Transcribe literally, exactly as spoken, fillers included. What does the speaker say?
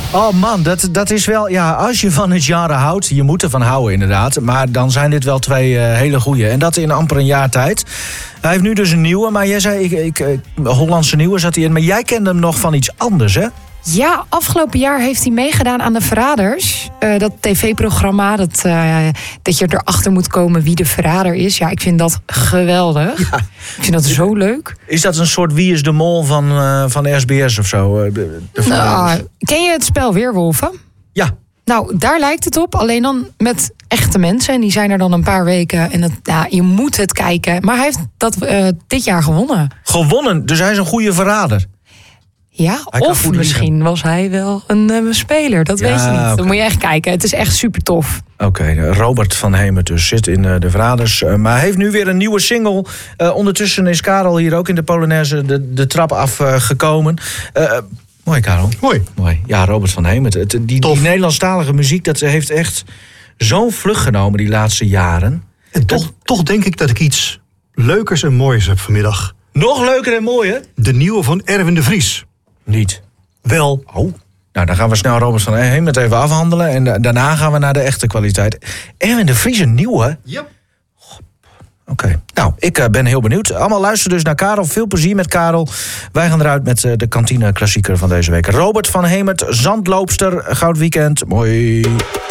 Oh man, dat, dat is wel... Ja, als je van het genre houdt, je moet ervan houden inderdaad. Maar dan zijn dit wel twee uh, hele goeie. En dat in amper een jaar tijd. Hij heeft nu dus een nieuwe, maar jij zei... Ik, ik, ik, Hollandse nieuwe zat hij in. Maar jij kende hem nog van iets anders, hè? Ja, afgelopen jaar heeft hij meegedaan aan De Verraders. Uh, dat tv-programma, dat, uh, dat je erachter moet komen wie de verrader is. Ja, ik vind dat geweldig. Ja. Ik vind dat zo leuk. Is dat een soort Wie is de Mol van, uh, van S B S of zo? Uh, de, de nou, ken je het spel Weerwolven? Ja. Nou, daar lijkt het op. Alleen dan met echte mensen. En die zijn er dan een paar weken. En dat, ja, je moet het kijken. Maar hij heeft dat uh, dit jaar gewonnen. Gewonnen? Dus hij is een goede verrader? Ja, of misschien liegen. Was hij wel een uh, speler. Dat ja, weet je niet. Okay. Dan moet je echt kijken. Het is echt super tof. Oké, okay, Robert van Hemert dus zit in uh, De Verraders. Uh, maar hij heeft nu weer een nieuwe single. Uh, ondertussen is Karel hier ook in de Polonaise de, de trap afgekomen. Uh, uh, mooi, Karel. Mooi. Mooi. Ja, Robert van Hemert. Het, die, die Nederlandstalige muziek, dat heeft echt zo'n vlucht genomen die laatste jaren. En toch, dat... toch denk ik dat ik iets leukers en moois heb vanmiddag. Nog leuker en mooier? De nieuwe van Erwin de Vries. Niet. Wel. Oh. Nou, dan gaan we snel Robert van Hemert even afhandelen. En da- daarna gaan we naar de echte kwaliteit. Erwin de Vries, een nieuwe? Ja. Oké. Okay. Nou, ik uh, ben heel benieuwd. Allemaal luisteren dus naar Karel. Veel plezier met Karel. Wij gaan eruit met uh, de kantine klassieker van deze week. Robert van Hemert, Zandloopster. Goud weekend. Mooi.